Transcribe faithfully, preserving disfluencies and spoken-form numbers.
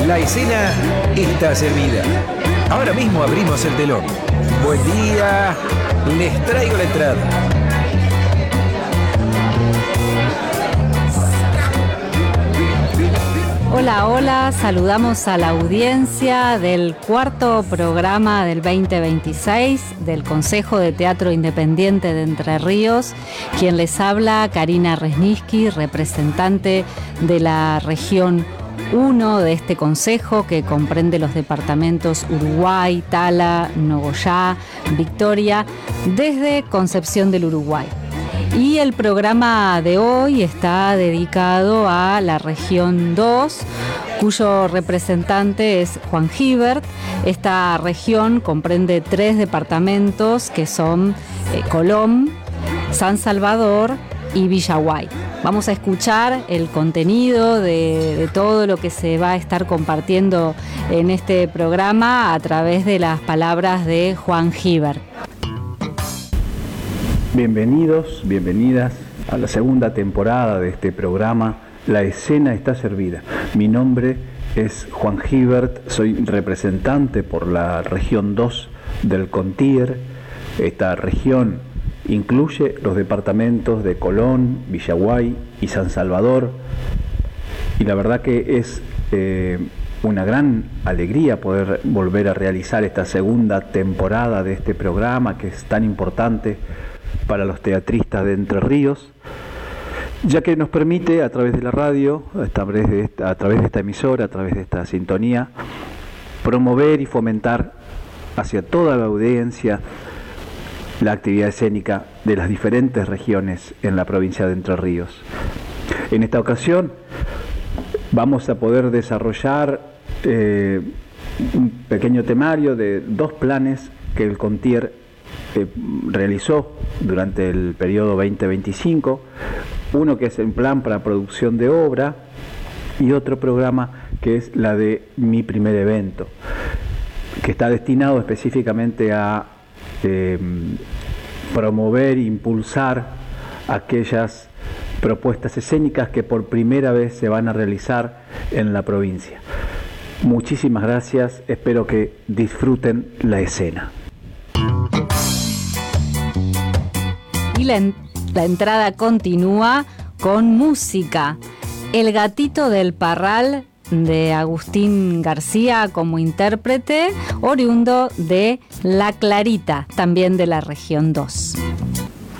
La escena está servida. Ahora mismo abrimos el telón. Buen día, les traigo la entrada. Hola, hola, saludamos a la audiencia del cuarto programa del veinte veintiséis del Consejo de Teatro Independiente de Entre Ríos. Quien les habla, Karina Resniski, representante de la región uno de este consejo, que comprende los departamentos Uruguay, Tala, Nogoyá, Victoria, desde Concepción del Uruguay. Y el programa de hoy está dedicado a la región dos, cuyo representante es Juan Gibert. Esta región comprende tres departamentos que son eh, Colón, San Salvador y Villaguay. Vamos a escuchar el contenido de, de todo lo que se va a estar compartiendo en este programa a través de las palabras de Juan Gibert. Bienvenidos, bienvenidas a la segunda temporada de este programa La escena está servida. Mi nombre es Juan Gibert, soy representante por la región dos del CONTIER. Esta región incluye los departamentos de Colón, Villaguay y San Salvador, y la verdad que es eh, una gran alegría poder volver a realizar esta segunda temporada de este programa que es tan importante para los teatristas de Entre Ríos, ya que nos permite a través de la radio, a través de esta, a través de esta emisora, a través de esta sintonía, promover y fomentar hacia toda la audiencia la actividad escénica de las diferentes regiones en la provincia de Entre Ríos. En esta ocasión vamos a poder desarrollar eh, un pequeño temario de dos planes que el CONTIER eh, realizó durante el periodo veinte veinticinco, uno que es el plan para producción de obra y otro programa que es la de Mi Primer Evento, que está destinado específicamente a Eh, promover e impulsar aquellas propuestas escénicas que por primera vez se van a realizar en la provincia. Muchísimas gracias, espero que disfruten la escena. Y la, en- la entrada continúa con música. El gatito del Parral, de Agustín García como intérprete, oriundo de La Clarita, también de la región dos.